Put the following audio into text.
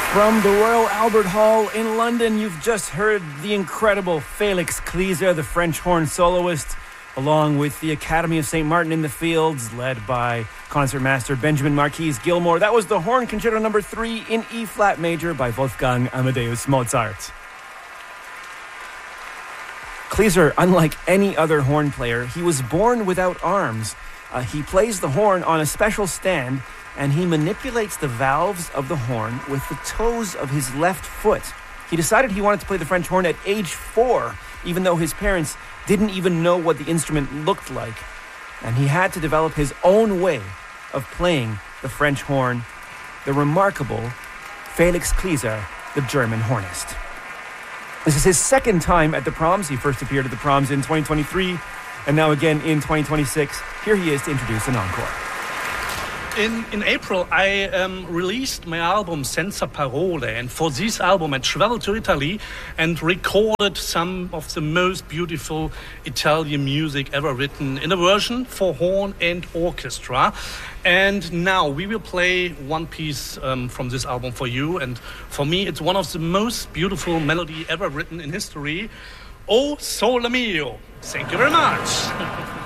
From the Royal Albert Hall in London, you've just heard the incredible Félix Clézard, the French horn soloist, along with the Academy of St. Martin in the Fields, led by concertmaster Benjamin Marquis Gilmore. That was the Horn Concerto No. 3 in E-flat major by Wolfgang Amadeus Mozart. Clézard, unlike any other horn player, he was born without arms. He plays the horn on a special stand, and he manipulates the valves of the horn with the toes of his left foot. He decided he wanted to play the French horn at age 4, even though his parents didn't even know what the instrument looked like. And he had to develop his own way of playing the French horn, the remarkable Félix Clézard, the German hornist. This is his second time at the Proms. He first appeared at the Proms in 2023, and now again in 2026. Here he is to introduce an encore. In April, I released my album Senza Parole, and for this album I traveled to Italy and recorded some of the most beautiful Italian music ever written in a version for horn and orchestra. And now we will play one piece from this album for you, and for me it's one of the most beautiful melody ever written in history, O Sole Mio. Thank you very much.